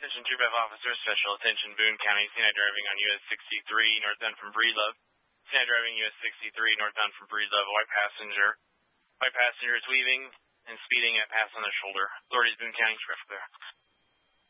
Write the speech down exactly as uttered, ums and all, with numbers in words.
Attention Troop F officers, special attention Boone County, C nine driving on U S sixty-three, northbound from Breedlove. C nine driving U S sixty-three, northbound from Breedlove, white passenger. White passenger is leaving and speeding at pass on the shoulder. Authorities Boone County, traffic clear.